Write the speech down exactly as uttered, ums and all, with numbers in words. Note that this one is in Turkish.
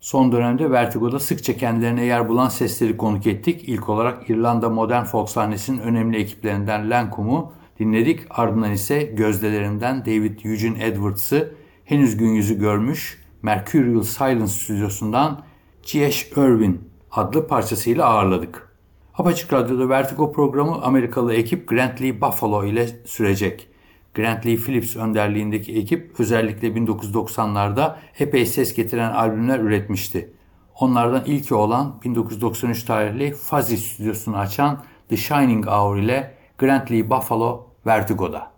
Son dönemde Vertigo'da sıkça kendilerine yer bulan sesleri konuk ettik. İlk olarak İrlanda modern folk sahnesinin önemli ekiplerinden Lancome'u dinledik. Ardından ise gözdelerinden David Eugene Edwards'ı henüz gün yüzü görmüş Mercurial Silence stüdyosundan G H Irwin adlı parçasıyla ağırladık. Apaçık Radyo'da Vertigo programı Amerikalı ekip Grant Lee Buffalo ile sürecek. Grant Lee Phillips önderliğindeki ekip özellikle bin dokuz yüz doksanlarda epey ses getiren albümler üretmişti. Onlardan ilki olan bin dokuz yüz doksan üç tarihli Fuzzy stüdyosunu açan The Shining Hour ile Grant Lee Buffalo Vertigo'da.